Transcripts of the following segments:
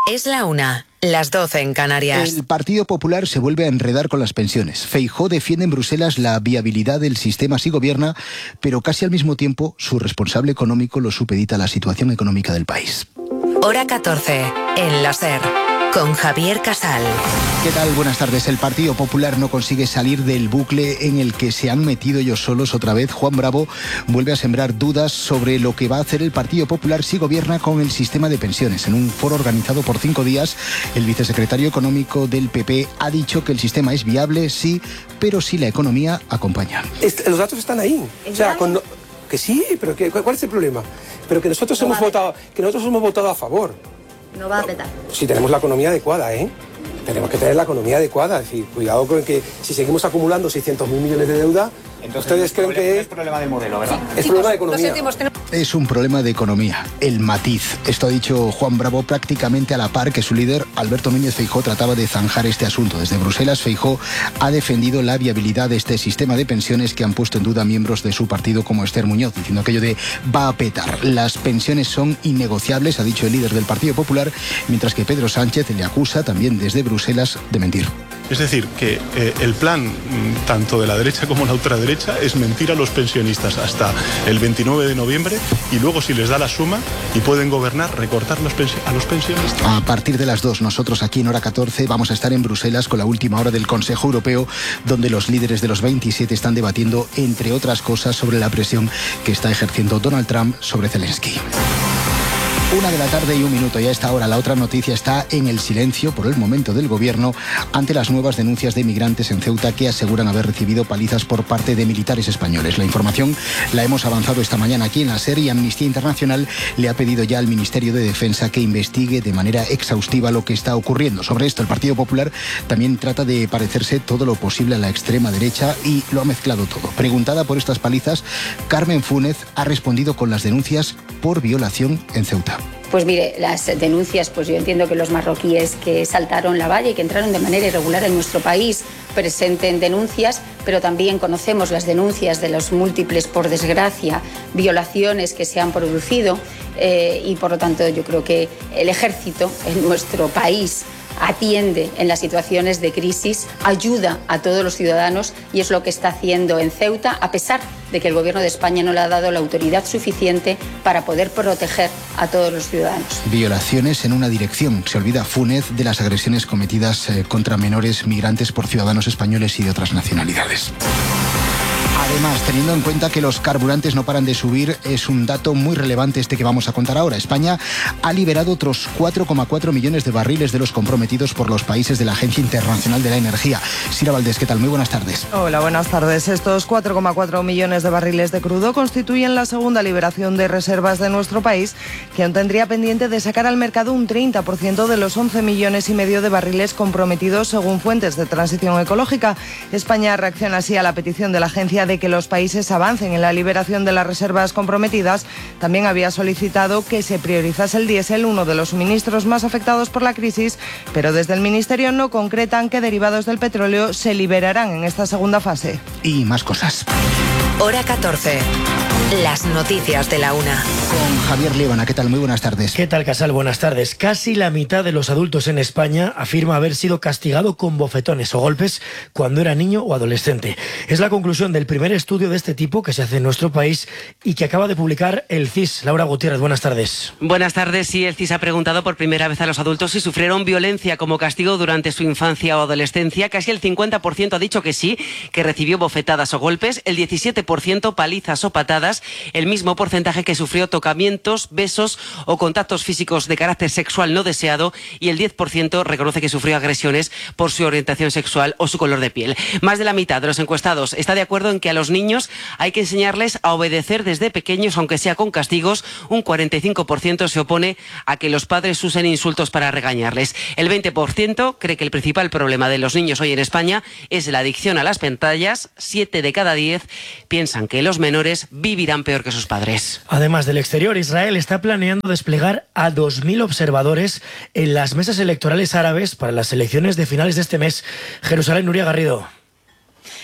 Es la 1, las 12 en Canarias. El Partido Popular se vuelve a enredar con las pensiones. Feijóo defiende en Bruselas la viabilidad del sistema si gobierna, pero casi al mismo tiempo su responsable económico lo supedita a la situación económica del país. Hora 14, en la SER, con Javier Casal. ¿Qué tal? Buenas tardes. El Partido Popular no consigue salir del bucle en el que se han metido ellos solos otra vez. Juan Bravo vuelve a sembrar dudas sobre lo que va a hacer el Partido Popular si gobierna con el sistema de pensiones. En un foro organizado por 5 días, el vicesecretario económico del PP ha dicho que el sistema es viable, sí, pero si la economía acompaña. Los datos están ahí. O sea, que sí, pero ¿cuál es el problema? Pero que nosotros hemos votado a favor. No va a petar. Si tenemos la economía adecuada, ¿eh? Tenemos que tener la economía adecuada. Es decir, cuidado con que si seguimos acumulando 600.000 millones de deuda, entonces ustedes creen que es problema de modelo, ¿verdad? Es problema de economía. Es un problema de economía, el matiz. Esto ha dicho Juan Bravo prácticamente a la par que su líder, Alberto Núñez Feijóo, trataba de zanjar este asunto. Desde Bruselas, Feijóo ha defendido la viabilidad de este sistema de pensiones que han puesto en duda miembros de su partido como Esther Muñoz, diciendo aquello de va a petar. Las pensiones son innegociables, ha dicho el líder del Partido Popular, mientras que Pedro Sánchez le acusa también desde Bruselas de mentir. Es decir, que el plan tanto de la derecha como la ultraderecha es mentir a los pensionistas hasta el 29 de noviembre y luego, si les da la suma y pueden gobernar, recortar a los pensionistas. A partir de las 2, nosotros aquí en Hora 14 vamos a estar en Bruselas con la última hora del Consejo Europeo, donde los líderes de los 27 están debatiendo, entre otras cosas, sobre la presión que está ejerciendo Donald Trump sobre Zelensky. 1 de la tarde y 1 minuto, y a esta hora la otra noticia está en el silencio por el momento del gobierno ante las nuevas denuncias de migrantes en Ceuta que aseguran haber recibido palizas por parte de militares españoles. La información la hemos avanzado esta mañana aquí en la SER y Amnistía Internacional le ha pedido ya al Ministerio de Defensa que investigue de manera exhaustiva lo que está ocurriendo. Sobre esto, el Partido Popular también trata de parecerse todo lo posible a la extrema derecha y lo ha mezclado todo. Preguntada por estas palizas, Carmen Fúnez ha respondido con las denuncias por violación en Ceuta. Pues mire, las denuncias, pues yo entiendo que los marroquíes que saltaron la valla y que entraron de manera irregular en nuestro país presenten denuncias, pero también conocemos las denuncias de los múltiples, por desgracia, violaciones que se han producido y por lo tanto yo creo que el ejército en nuestro país atiende en las situaciones de crisis, ayuda a todos los ciudadanos y es lo que está haciendo en Ceuta, a pesar de que el Gobierno de España no le ha dado la autoridad suficiente para poder proteger a todos los ciudadanos. Violaciones en una dirección. Se olvida Fúnez de las agresiones cometidas contra menores migrantes por ciudadanos españoles y de otras nacionalidades. Además, teniendo en cuenta que los carburantes no paran de subir, es un dato muy relevante este que vamos a contar ahora. España ha liberado otros 4,4 millones de barriles de los comprometidos por los países de la Agencia Internacional de la Energía. Sira Valdés, ¿qué tal? Muy buenas tardes. Hola, buenas tardes. Estos 4,4 millones de barriles de crudo constituyen la segunda liberación de reservas de nuestro país, que aún tendría pendiente de sacar al mercado un 30% de los 11,5 millones de barriles comprometidos según fuentes de transición ecológica. España reacciona así a la petición de la agencia de que los países avancen en la liberación de las reservas comprometidas. También había solicitado que se priorizase el diésel, uno de los suministros más afectados por la crisis, pero desde el Ministerio no concretan qué derivados del petróleo se liberarán en esta segunda fase. Y más cosas. Hora 14. Las noticias de la 1. Con Javier Líbana, ¿qué tal? Muy buenas tardes. ¿Qué tal, Casal? Buenas tardes. Casi la mitad de los adultos en España afirma haber sido castigado con bofetones o golpes cuando era niño o adolescente. Es la conclusión del primer estudio de este tipo que se hace en nuestro país y que acaba de publicar el CIS. Laura Gutiérrez, buenas tardes. Buenas tardes. Sí, el CIS ha preguntado por primera vez a los adultos si sufrieron violencia como castigo durante su infancia o adolescencia. Casi el 50% ha dicho que sí, que recibió bofetadas o golpes, el 17% palizas o patadas, el mismo porcentaje que sufrió tocamientos, besos o contactos físicos de carácter sexual no deseado y el 10% reconoce que sufrió agresiones por su orientación sexual o su color de piel. Más de la mitad de los encuestados está de acuerdo en que a los niños hay que enseñarles a obedecer desde pequeños, aunque sea con castigos. Un 45% se opone a que los padres usen insultos para regañarles. El 20% cree que el principal problema de los niños hoy en España es la adicción a las pantallas. 7 de cada 10 piensan que los menores vivirán peor que sus padres. Además del exterior, Israel está planeando desplegar a 2.000 observadores en las mesas electorales árabes para las elecciones de finales de este mes. Jerusalén, Nuria Garrido.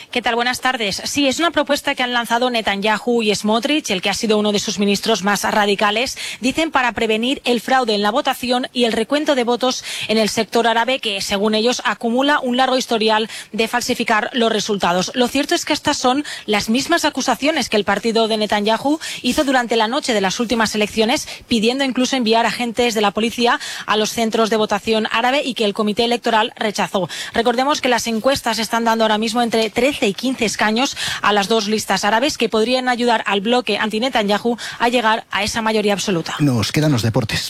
¿Qué tal? Buenas tardes. Sí, es una propuesta que han lanzado Netanyahu y Smotrich, el que ha sido uno de sus ministros más radicales, dicen para prevenir el fraude en la votación y el recuento de votos en el sector árabe, que según ellos acumula un largo historial de falsificar los resultados. Lo cierto es que estas son las mismas acusaciones que el partido de Netanyahu hizo durante la noche de las últimas elecciones, pidiendo incluso enviar agentes de la policía a los centros de votación árabe y que el comité electoral rechazó. Recordemos que las encuestas están dando ahora mismo entre 13 y 15 escaños a las dos listas árabes que podrían ayudar al bloque anti-Netanyahu a llegar a esa mayoría absoluta. Nos quedan los deportes.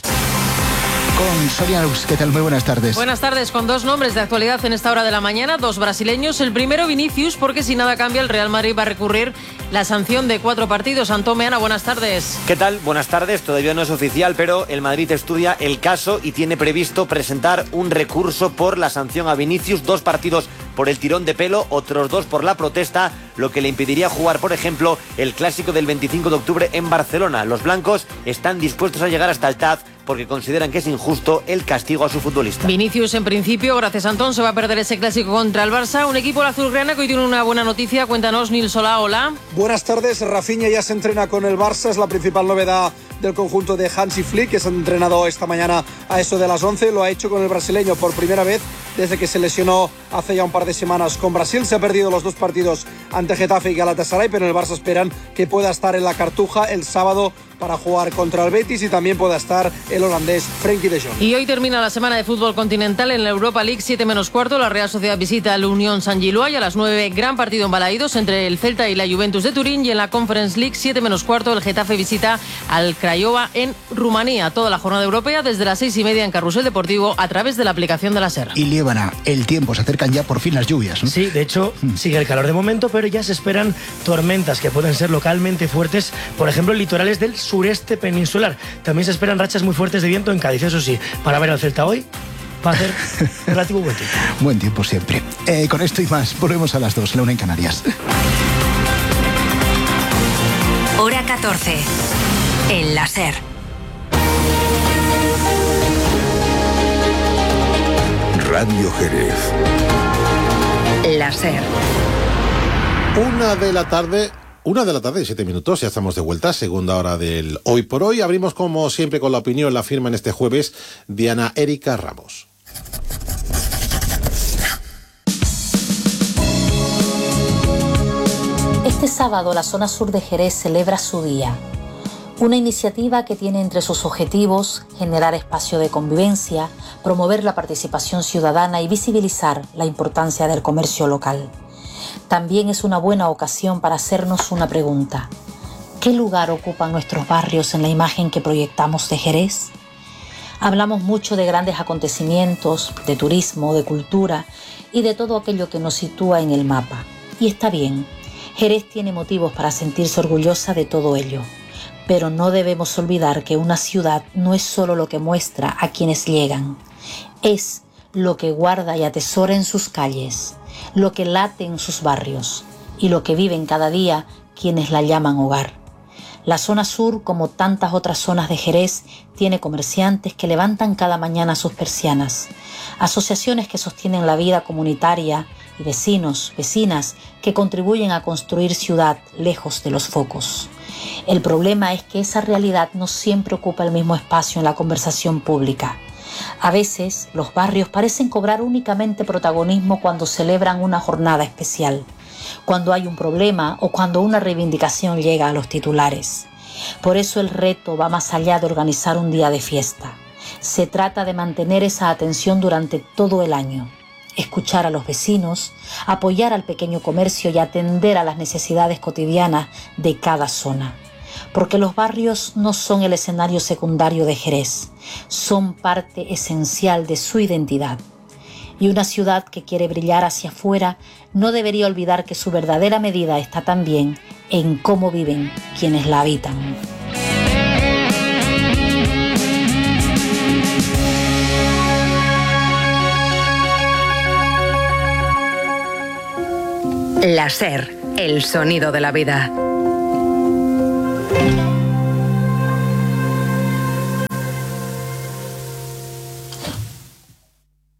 Con Soria Lux, ¿qué tal? Muy buenas tardes. Buenas tardes, con dos nombres de actualidad en esta hora de la mañana, dos brasileños. El primero, Vinicius, porque si nada cambia, el Real Madrid va a recurrir la sanción de 4 partidos. Antón Meana, buenas tardes. ¿Qué tal? Buenas tardes. Todavía no es oficial, pero el Madrid estudia el caso y tiene previsto presentar un recurso por la sanción a Vinicius. 2 partidos por el tirón de pelo, otros 2 por la protesta, lo que le impediría jugar, por ejemplo, el clásico del 25 de octubre en Barcelona. Los blancos están dispuestos a llegar hasta el TAZ porque consideran que es injusto el castigo a su futbolista. Vinicius, en principio, gracias a Antón, se va a perder ese clásico contra el Barça. Un equipo azulgrana que hoy tiene una buena noticia. Cuéntanos, Nil Solá, hola. Buenas tardes. Rafinha ya se entrena con el Barça, es la principal novedad del conjunto de Hansi Flick, que se ha entrenado esta mañana a eso de las 11. Lo ha hecho con el brasileño por primera vez desde que se lesionó hace ya un par de semanas con Brasil. Se ha perdido los 2 partidos ante Getafe y Galatasaray, pero en el Barça esperan que pueda estar en la Cartuja el sábado para jugar contra el Betis y también pueda estar el holandés Frenkie de Jong. Y hoy termina la semana de fútbol continental en la Europa League, 7 menos cuarto. La Real Sociedad visita al Unión San Gilois y a las 9 gran partido en Balaídos entre el Celta y la Juventus de Turín. Y en la Conference League, 7 menos cuarto, el Getafe visita al Craiova en Rumanía. Toda la jornada europea desde las 6:30 en Carrusel Deportivo a través de la aplicación de la SER. Y Líbana, el tiempo, se acercan ya por fin las lluvias, ¿no? Sí, de hecho, sigue el calor de momento, pero ya se esperan tormentas que pueden ser localmente fuertes, por ejemplo, en litorales del sureste peninsular. También se esperan rachas muy fuertes de viento en Cádiz, eso sí, para ver al Celta hoy va a hacer relativo buen tiempo. Buen tiempo siempre. Con esto y más, volvemos a las 2, la 1 en Canarias. Hora 14, en la SER. Radio Jerez. La SER. 1 de la tarde y 7 minutos, ya estamos de vuelta, segunda hora del Hoy por Hoy. Abrimos como siempre con la opinión, la firma en este jueves de Ana Erika Ramos. Este sábado la zona sur de Jerez celebra su día. Una iniciativa que tiene entre sus objetivos generar espacio de convivencia, promover la participación ciudadana y visibilizar la importancia del comercio local. También es una buena ocasión para hacernos una pregunta. ¿Qué lugar ocupan nuestros barrios en la imagen que proyectamos de Jerez? Hablamos mucho de grandes acontecimientos, de turismo, de cultura y de todo aquello que nos sitúa en el mapa. Y está bien, Jerez tiene motivos para sentirse orgullosa de todo ello. Pero no debemos olvidar que una ciudad no es solo lo que muestra a quienes llegan. Es lo que guarda y atesora en sus calles, lo que late en sus barrios y lo que viven cada día quienes la llaman hogar. La zona sur, como tantas otras zonas de Jerez, tiene comerciantes que levantan cada mañana sus persianas, asociaciones que sostienen la vida comunitaria y vecinos, vecinas que contribuyen a construir ciudad lejos de los focos. El problema es que esa realidad no siempre ocupa el mismo espacio en la conversación pública. A veces, los barrios parecen cobrar únicamente protagonismo cuando celebran una jornada especial, cuando hay un problema o cuando una reivindicación llega a los titulares. Por eso el reto va más allá de organizar un día de fiesta. Se trata de mantener esa atención durante todo el año, escuchar a los vecinos, apoyar al pequeño comercio y atender a las necesidades cotidianas de cada zona. Porque los barrios no son el escenario secundario de Jerez, son parte esencial de su identidad. Y una ciudad que quiere brillar hacia afuera no debería olvidar que su verdadera medida está también en cómo viven quienes la habitan. La SER, el sonido de la vida.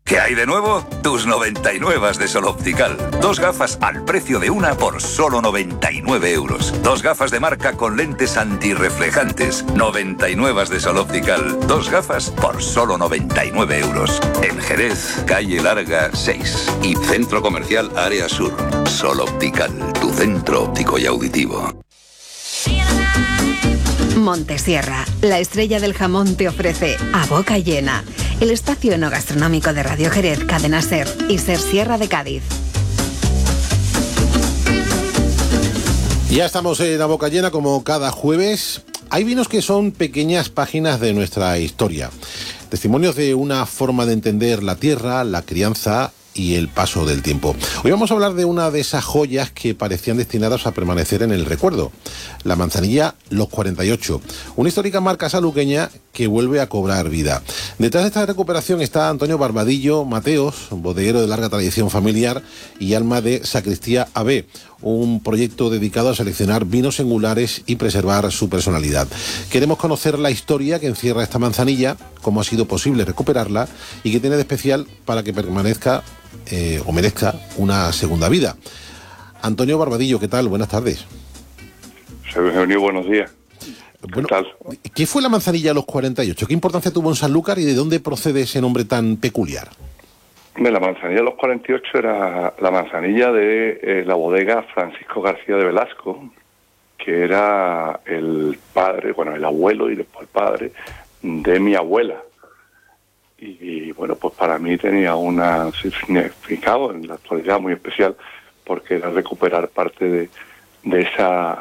¿Qué hay de nuevo? Tus 99 de Sol Optical. 2 gafas al precio de una por solo 99 euros. 2 gafas de marca con lentes antirreflejantes. 99 de Sol Optical. 2 gafas por solo 99 euros. En Jerez, calle Larga 6 y Centro Comercial Área Sur. Sol Optical, tu centro óptico y auditivo. Montesierra, la estrella del jamón, te ofrece A Boca Llena, el espacio enogastronómico de Radio Jerez, Cadena SER y SER Sierra de Cádiz. Ya estamos en A Boca Llena como cada jueves. Hay vinos que son pequeñas páginas de nuestra historia, testimonios de una forma de entender la tierra, la crianza y el paso del tiempo. Hoy vamos a hablar de una de esas joyas que parecían destinadas a permanecer en el recuerdo, la manzanilla Los 48, una histórica marca saluqueña que vuelve a cobrar vida. Detrás de esta recuperación está Antonio Barbadillo Mateos, bodeguero de larga tradición familiar y alma de Sacristía AB, un proyecto dedicado a seleccionar vinos singulares y preservar su personalidad. Queremos conocer la historia que encierra esta manzanilla, cómo ha sido posible recuperarla y qué tiene de especial para que permanezca o merezca una segunda vida. Antonio Barbadillo, ¿qué tal? Buenas tardes. Eugenio, buenos días. Bueno, ¿qué fue la manzanilla Los 48? ¿Qué importancia tuvo en Sanlúcar y de dónde procede ese nombre tan peculiar? La manzanilla Los 48 era la manzanilla de la bodega Francisco García de Velasco, que era el padre, bueno, el abuelo y después el padre de mi abuela. Y bueno, pues para mí tenía un significado en la actualidad muy especial, porque era recuperar parte de esa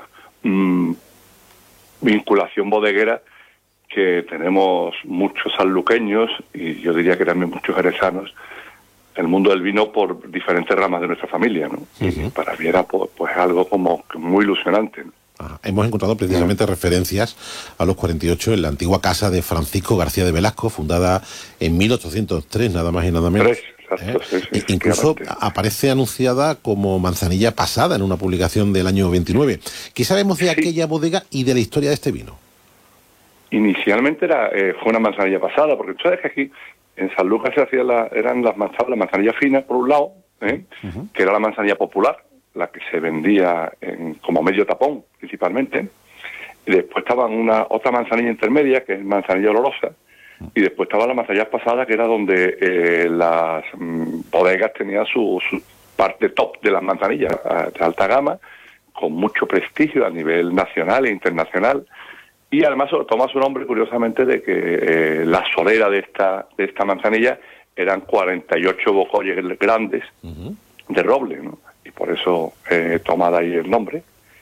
vinculación bodeguera que tenemos muchos sanluqueños y yo diría que también muchos jerezanos, el mundo del vino por diferentes ramas de nuestra familia, ¿no? Y para mí era pues algo como muy ilusionante, ¿no? Hemos encontrado precisamente referencias a Los 48 en la antigua casa de Francisco García de Velasco, fundada en 1803, nada más y nada menos. Exacto, sí, incluso aparece anunciada como manzanilla pasada en una publicación del año 29. ¿Qué sabemos de aquella bodega y de la historia de este vino? Inicialmente fue una manzanilla pasada, porque tú sabes que aquí en Sanlúcar eran las manzanillas finas, por un lado, que era la manzanilla popular, la que se vendía como medio tapón, principalmente. Y después estaba otra manzanilla intermedia, que es manzanilla olorosa, y después estaba la manzanilla pasada, que era donde las bodegas tenían su parte top de las manzanillas, de alta gama, con mucho prestigio a nivel nacional e internacional. Y además toma su nombre, curiosamente, de que la solera de esta manzanilla eran 48 bocolles grandes de roble, ¿no? Y por eso toma de ahí el nombre.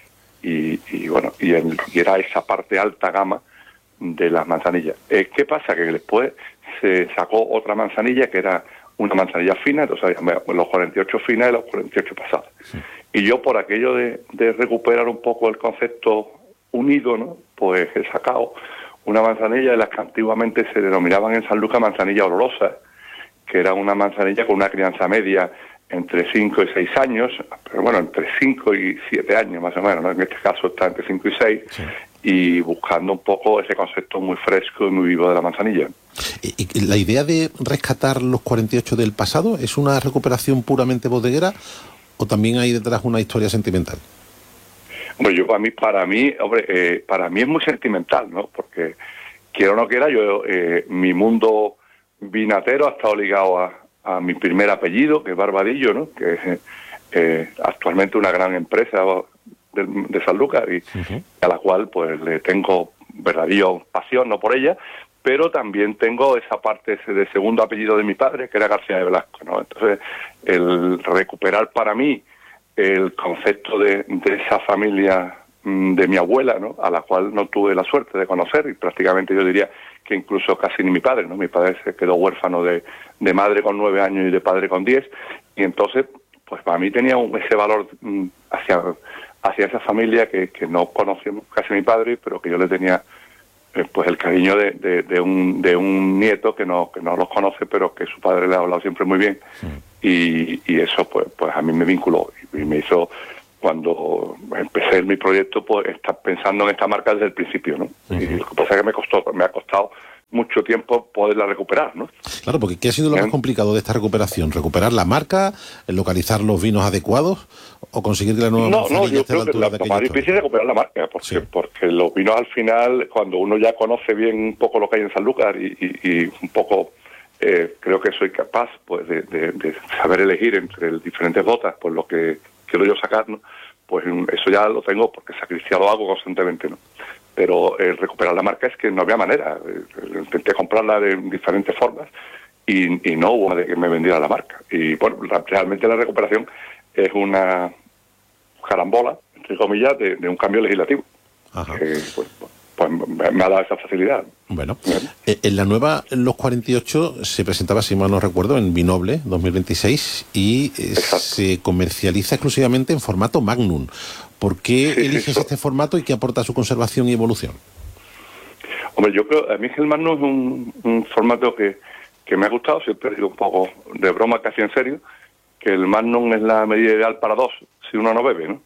Y era esa parte alta gama de las manzanillas. ¿Qué pasa? Que después se sacó otra manzanilla que era una manzanilla fina, entonces los 48 finas y los 48 pasadas. Sí. Y yo, por aquello de recuperar un poco el concepto unido, ¿no? Pues he sacado una manzanilla de las que antiguamente se denominaban en Sanlúcar manzanilla olorosa, que era una manzanilla con una crianza media entre 5 y 6 años, pero bueno, entre 5 y 7 años más o menos, ¿no? En este caso está entre 5 y 6, sí. Y buscando un poco ese concepto muy fresco y muy vivo de la manzanilla. ¿Y la idea de rescatar los 48 del pasado es una recuperación puramente bodeguera o también hay detrás una historia sentimental? Hombre, para mí es muy sentimental, ¿no? Porque quiera o no quiera, mi mundo vinatero ha estado ligado a mi primer apellido, que es Barbadillo, ¿no? Que es actualmente una gran empresa de Sanlúcar y a la cual pues le tengo verdadera pasión, no por ella, pero también tengo esa parte de segundo apellido de mi padre, que era García de Velasco, ¿no? Entonces, el recuperar para mí el concepto de esa familia de mi abuela, ¿no? A la cual no tuve la suerte de conocer y prácticamente yo diría que incluso casi ni mi padre, ¿no? Mi padre se quedó huérfano de madre con 9 años y de padre con 10, y entonces pues para mí tenía ese valor hacia esa familia que no conocíamos casi mi padre, pero que yo le tenía pues el cariño de un nieto que no los conoce, pero que su padre le ha hablado siempre muy bien. Y eso pues a mí me vinculó y me hizo, cuando empecé mi proyecto, pues estar pensando en esta marca desde el principio, ¿no? Y lo que pasa es que me ha costado mucho tiempo poderla recuperar, ¿no? Claro, porque ¿qué ha sido lo más complicado de esta recuperación? ¿Recuperar la marca, localizar los vinos adecuados o conseguir que la nueva manzanilla esté a la altura de aquella? Lo más difícil es recuperar la marca, porque los vinos al final, cuando uno ya conoce bien un poco lo que hay en Sanlúcar y un poco creo que soy capaz pues de saber elegir entre diferentes botas pues lo que quiero yo sacar, ¿no? Pues eso ya lo tengo porque Sacristía lo hago constantemente, ¿no? Pero recuperar la marca es que no había manera. Intenté comprarla de diferentes formas y no hubo manera de que me vendiera la marca. Y bueno, realmente la recuperación es una carambola, entre comillas, de un cambio legislativo. Pues me ha dado esa facilidad. Bueno, en la nueva Los 48 se presentaba, si mal no recuerdo, en Vinoble 2026 y se comercializa exclusivamente en formato Magnum. ¿Por qué eliges este formato y qué aporta a su conservación y evolución? Hombre, yo creo, a mí el Magnum es un formato que me ha gustado, siempre digo un poco de broma, casi en serio, que el Magnum es la medida ideal para dos, si uno no bebe, ¿no?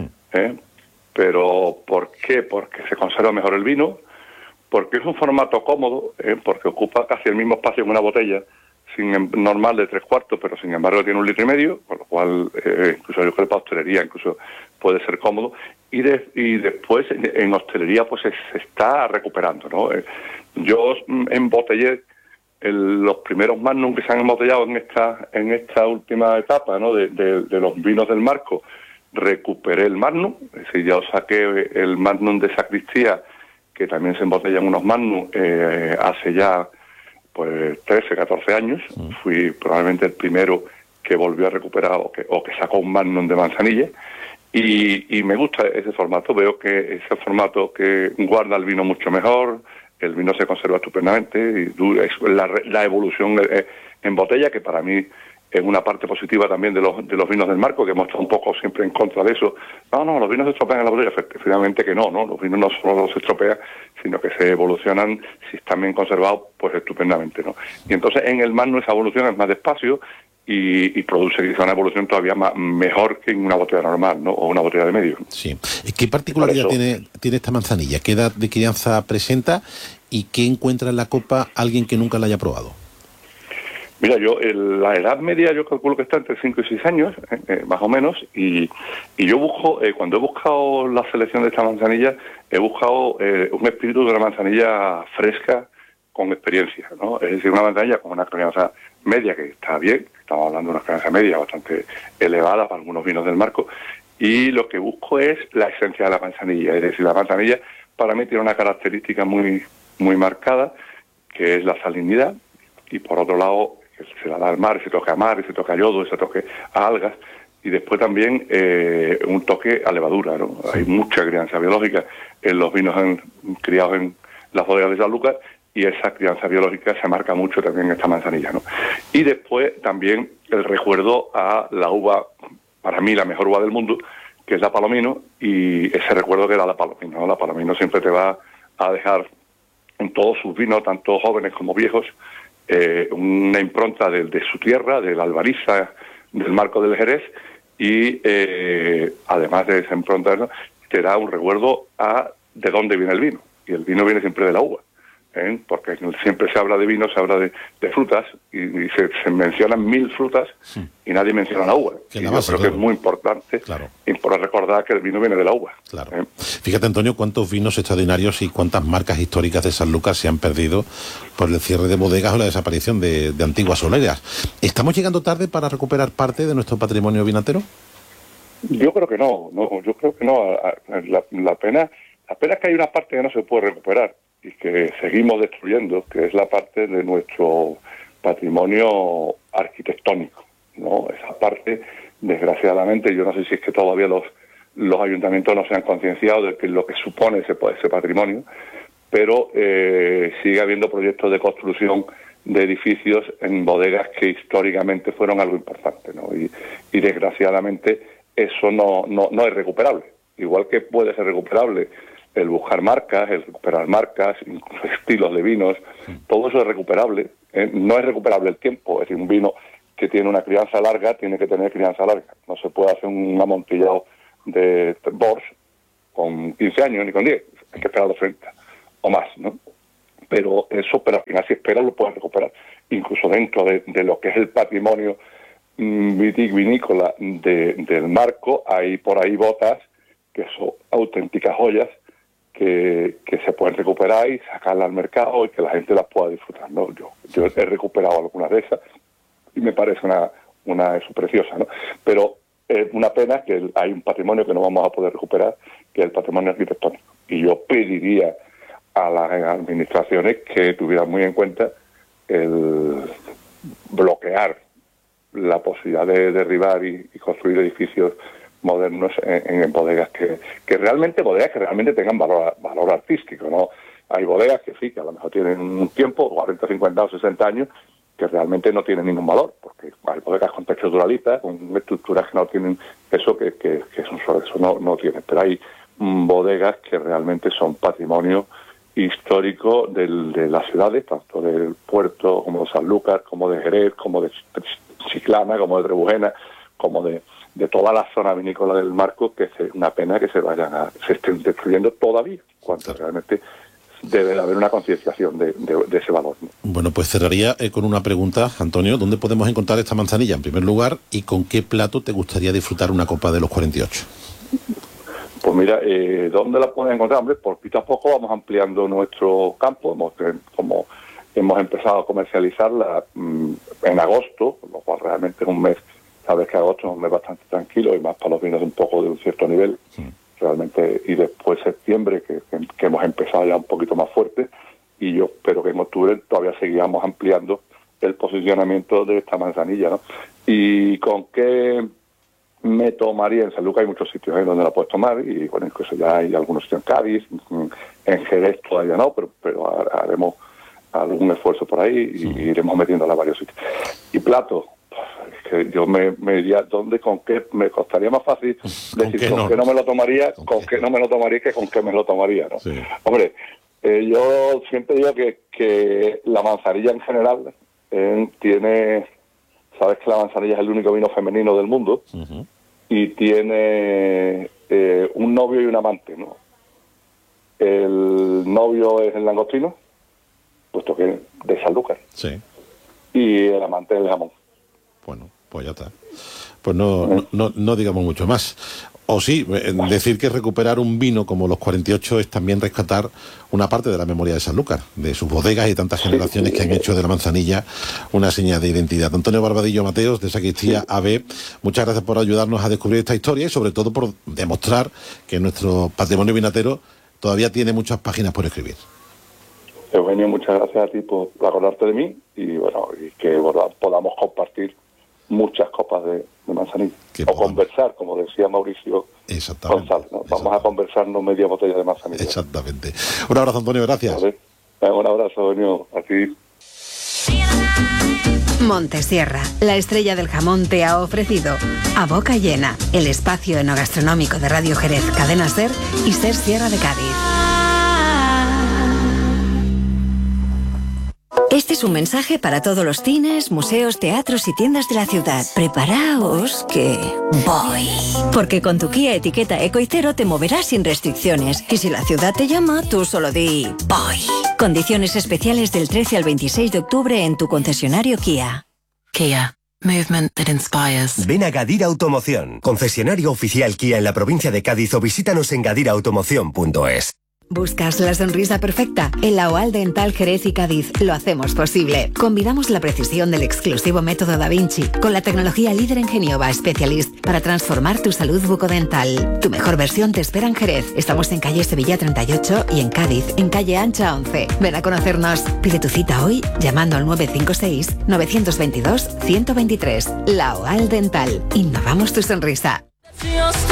Pero ¿por qué? Porque se conserva mejor el vino, porque es un formato cómodo, porque ocupa casi el mismo espacio en una botella normal de 3/4, pero sin embargo tiene 1,5 litros, con lo cual incluso yo creo que para hostelería incluso puede ser cómodo, y después en hostelería pues se está recuperando, ¿no? Yo embotellé los primeros Magnum que se han embotellado en esta última etapa, ¿no? de los vinos del marco. Recuperé el Magnum, es decir, ya os saqué el Magnum de Sacristía, que también se embotellan unos Magnum hace ya pues 13, 14 años. Fui probablemente el primero que volvió a recuperar o que sacó un Magnum de manzanilla. Y me gusta ese formato, veo que ese formato que guarda el vino mucho mejor, el vino se conserva estupendamente, y la evolución en botella, que para mí es una parte positiva también de los vinos del marco, que hemos estado un poco siempre en contra de eso. No, los vinos se estropean en la botella. Efectivamente que no, los vinos no solo se estropean, sino que se evolucionan, si están bien conservados, pues estupendamente, ¿no? Y entonces en el Magnum esa evolución es más despacio y produce quizá una evolución todavía mejor que en una botella normal, ¿no? O una botella de medio. Sí. ¿Qué particularidad tiene esta manzanilla? ¿Qué edad de crianza presenta y qué encuentra en la copa alguien que nunca la haya probado? Mira, la edad media yo calculo que está entre 5 y 6 años, más o menos, y yo busco, cuando he buscado la selección de esta manzanilla, he buscado un espíritu de una manzanilla fresca con experiencia, ¿no? Es decir, una manzanilla con una crianza media, que está bien, estamos hablando de una crianza media bastante elevada para algunos vinos del marco, y lo que busco es la esencia de la manzanilla, es decir, la manzanilla para mí tiene una característica muy, muy marcada, que es la salinidad, y por otro lado se la da al mar, ese toque a mar, ese toque a yodo, ese toque a algas, y después también un toque a levadura, ¿no? Hay mucha crianza biológica en los vinos criados en las bodegas de Sanlúcar, y esa crianza biológica se marca mucho también en esta manzanilla, ¿no? Y después también el recuerdo a la uva, para mí la mejor uva del mundo, que es la Palomino, y ese recuerdo que era la Palomino, ¿no? La Palomino siempre te va a dejar en todos sus vinos, tanto jóvenes como viejos, una impronta de su tierra, de la albariza, del marco del Jerez, y además de esa impronta, ¿no? Te da un recuerdo a de dónde viene el vino, y el vino viene siempre de la uva, porque siempre se habla de vino, se habla de frutas, y se mencionan 1000 frutas, y nadie menciona la uva. Y yo creo que es muy importante por recordar que el vino viene de la uva. Claro. Fíjate, Antonio, cuántos vinos extraordinarios y cuántas marcas históricas de Sanlúcar se han perdido por el cierre de bodegas o la desaparición de antiguas soleras. ¿Estamos llegando tarde para recuperar parte de nuestro patrimonio vinatero? Yo creo que no, yo creo que no. La pena es que hay una parte que no se puede recuperar y que seguimos destruyendo, que es la parte de nuestro patrimonio arquitectónico, ¿no? Esa parte, desgraciadamente, yo no sé si es que todavía los ayuntamientos no se han concienciado de que lo que supone ese patrimonio, pero sigue habiendo proyectos de construcción de edificios en bodegas que históricamente fueron algo importante, ¿no? Y desgraciadamente eso no es recuperable. Igual que puede ser recuperable el buscar marcas, el recuperar marcas, incluso estilos de vinos, todo eso es recuperable. No es recuperable el tiempo, es decir, un vino que tiene una crianza larga tiene que tener crianza larga. No se puede hacer un amontillado de Bors con 15 años ni con 10, hay que esperar los 30 o más, ¿no? Pero al final si esperas lo puedes recuperar. Incluso incluso dentro de lo que es el patrimonio vitivinícola del Marco, hay por ahí botas que son auténticas joyas que se pueden recuperar y sacarlas al mercado y que la gente las pueda disfrutar, ¿no? Yo he recuperado algunas de esas y me parece una eso preciosa, ¿no? Pero es una pena que hay un patrimonio que no vamos a poder recuperar, que es el patrimonio arquitectónico. Y yo pediría a las administraciones que tuvieran muy en cuenta el bloquear la posibilidad de derribar y construir edificios modernos en bodegas que realmente tengan valor artístico, ¿no? Hay bodegas que sí, que a lo mejor tienen un tiempo, 40, 50 o 60 años, que realmente no tienen ningún valor, porque hay bodegas con techos duralistas, con estructuras que no tienen eso, que eso no tienen. Pero hay bodegas que realmente son patrimonio histórico de las ciudades, tanto del puerto como de Sanlúcar, como de Jerez, como de Chiclana, como de Trebujena, como de toda la zona vinícola del Marco, que es una pena que se estén destruyendo todavía, cuando realmente debe haber una concienciación de ese valor, ¿no? Bueno, pues cerraría con una pregunta, Antonio. ¿Dónde podemos encontrar esta manzanilla, en primer lugar, y con qué plato te gustaría disfrutar una copa de los 48? Pues mira, ¿dónde la puedes encontrar? Hombre, poquito a poco vamos ampliando nuestro campo. Como hemos empezado a comercializarla en agosto, lo cual realmente es un mes, sabes que agosto es un mes bastante tranquilo y más para los vinos de un cierto nivel. Realmente, y después septiembre, que hemos empezado ya un poquito más fuerte, y yo espero que en octubre todavía seguiramos ampliando el posicionamiento de esta manzanilla, ¿no? ¿Y con qué me tomaría? En Sanlúcar hay muchos sitios donde la puedes tomar, y bueno, incluso ya hay algunos sitios en Cádiz, en Jerez todavía no, pero haremos algún esfuerzo por ahí y iremos metiéndola a varios sitios. Y plato, es que yo me diría con qué me costaría más fácil decir con qué no me lo tomaría, con qué no me lo tomaría que con qué me lo tomaría, ¿no? Sí. Hombre, yo siempre digo que la manzanilla en general tiene, sabes que la manzanilla es el único vino femenino del mundo, y tiene un novio y un amante, ¿no? El novio es el langostino, puesto que es de Sanlúcar, sí, y el amante es el jamón. Bueno, pues ya está. Pues no digamos mucho más. O sí, decir que recuperar un vino como los 48 es también rescatar una parte de la memoria de Sanlúcar, de sus bodegas y tantas generaciones que han hecho de la manzanilla una señal de identidad. Antonio Barbadillo Mateos, de Sacristía AB, muchas gracias por ayudarnos a descubrir esta historia y sobre todo por demostrar que nuestro patrimonio vinatero todavía tiene muchas páginas por escribir. Eugenio, muchas gracias a ti por acordarte de mí y bueno, y que podamos compartir muchas copas de manzanilla. O conversar, como decía Mauricio González, ¿no? Vamos a conversarnos media botella de manzanilla. Exactamente. Un abrazo, Antonio, gracias. ¿Vale? Un abrazo, Eugenio, a ti. Montesierra, la estrella del jamón, te ha ofrecido A Boca Llena, el espacio enogastronómico de Radio Jerez, Cadena SER y SER Sierra de Cádiz. Este es un mensaje para todos los cines, museos, teatros y tiendas de la ciudad. Preparaos que voy. Porque con tu Kia etiqueta Eco y Cero te moverás sin restricciones. Y si la ciudad te llama, tú solo di voy. Condiciones especiales del 13 al 26 de octubre en tu concesionario Kia. Kia. Movement that inspires. Ven a Gadir Automoción, concesionario oficial Kia en la provincia de Cádiz, o visítanos en gadirautomoción.es. ¿Buscas la sonrisa perfecta? En la OAL Dental Jerez y Cádiz lo hacemos posible. Combinamos la precisión del exclusivo método Da Vinci con la tecnología líder en Genioba Specialist para transformar tu salud bucodental. Tu mejor versión te espera en Jerez. Estamos en calle Sevilla 38 y en Cádiz, en calle Ancha 11. Ven a conocernos. Pide tu cita hoy llamando al 956-922-123. La OAL Dental. Innovamos tu sonrisa.